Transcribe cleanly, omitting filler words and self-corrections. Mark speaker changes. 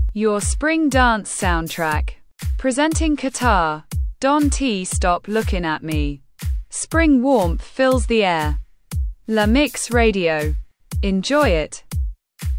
Speaker 1: Your spring dance soundtrack. Presenting Qatar. Don T. Stop Looking at Me. Spring warmth fills the air. La Mix Radio. Enjoy it.